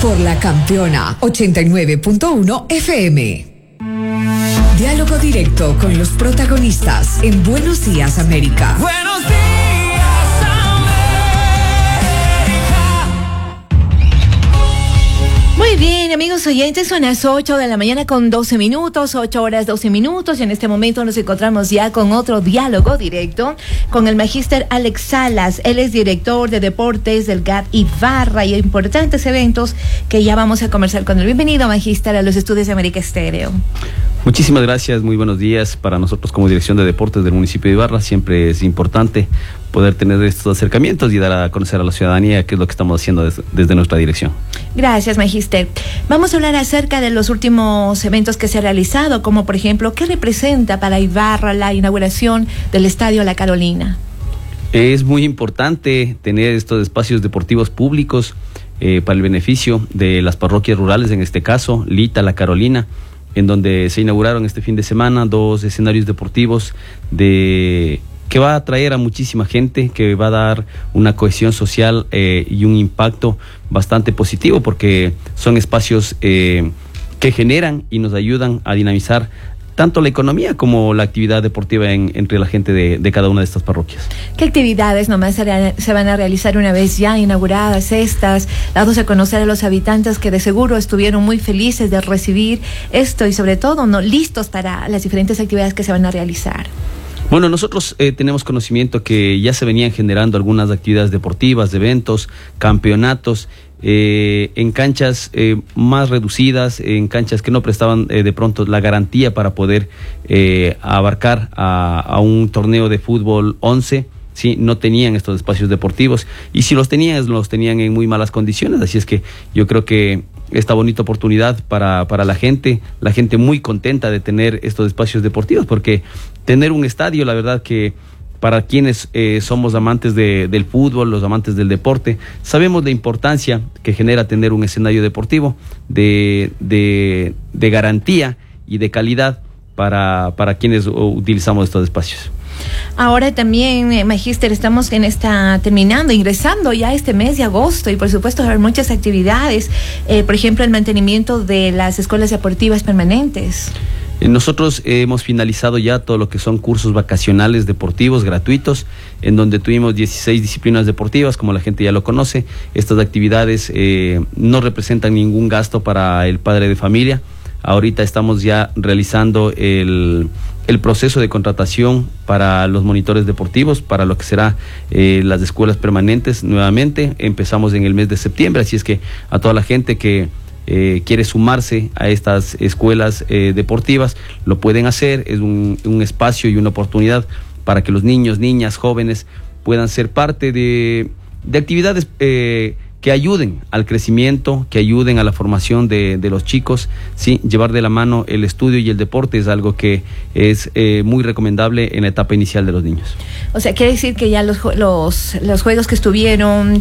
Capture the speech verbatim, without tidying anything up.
por la campeona ochenta y nueve punto uno F M. Diálogo directo con los protagonistas en Buenos Días América. Buenos días. Muy bien, amigos oyentes, son las ocho de la mañana con doce minutos, ocho horas doce minutos, y en este momento nos encontramos ya con otro diálogo directo con el magíster Alex Salas. Él es director de deportes del G A T Ibarra y importantes eventos que ya vamos a conversar con él. Bienvenido, magíster, a los estudios de América Estéreo. Muchísimas gracias, muy buenos días. Para nosotros como Dirección de Deportes del municipio de Ibarra siempre es importante poder tener estos acercamientos y dar a conocer a la ciudadanía qué es lo que estamos haciendo desde, desde nuestra dirección. Gracias, magíster. Vamos a hablar acerca de los últimos eventos que se han realizado, como por ejemplo, ¿qué representa para Ibarra la inauguración del Estadio La Carolina? Es muy importante tener estos espacios deportivos públicos eh, para el beneficio de las parroquias rurales, en este caso, Lita, La Carolina, en donde se inauguraron este fin de semana dos escenarios deportivos de que va a atraer a muchísima gente, que va a dar una cohesión social eh, y un impacto bastante positivo, porque son espacios eh, que generan y nos ayudan a dinamizar tanto la economía como la actividad deportiva en, entre la gente de, de cada una de estas parroquias. ¿Qué actividades nomás se, se van a realizar una vez ya inauguradas estas, dados a conocer a los habitantes que de seguro estuvieron muy felices de recibir esto y sobre todo no listos para las diferentes actividades que se van a realizar? Bueno, nosotros eh, tenemos conocimiento que ya se venían generando algunas actividades deportivas, eventos, campeonatos, eh, en canchas eh, más reducidas, en canchas que no prestaban eh, de pronto la garantía para poder eh, abarcar a, a un torneo de fútbol once. Sí, no tenían estos espacios deportivos, y si los tenían, los tenían en muy malas condiciones. Así es que yo creo que esta bonita oportunidad para, para la gente, la gente muy contenta de tener estos espacios deportivos, porque tener un estadio, la verdad que para quienes eh, somos amantes de, del fútbol, los amantes del deporte, sabemos la importancia que genera tener un escenario deportivo de, de, de garantía y de calidad para, para quienes utilizamos estos espacios. Ahora también, eh, magíster, estamos en esta terminando, ingresando ya este mes de agosto, y por supuesto habrá muchas actividades, eh, por ejemplo el mantenimiento de las escuelas deportivas permanentes. Nosotros hemos finalizado ya todo lo que son cursos vacacionales deportivos gratuitos, en donde tuvimos dieciséis disciplinas deportivas, como la gente ya lo conoce. Estas actividades eh, no representan ningún gasto para el padre de familia. Ahorita estamos ya realizando el, el proceso de contratación para los monitores deportivos, para lo que será eh, las escuelas permanentes nuevamente. Empezamos en el mes de septiembre, así es que a toda la gente que eh, quiere sumarse a estas escuelas eh, deportivas, lo pueden hacer. Es un, un espacio y una oportunidad para que los niños, niñas, jóvenes puedan ser parte de, de actividades eh, que ayuden al crecimiento, que ayuden a la formación de, de los chicos. Sí, llevar de la mano el estudio y el deporte es algo que es eh, muy recomendable en la etapa inicial de los niños. O sea, quiere decir que ya los, los, los juegos que estuvieron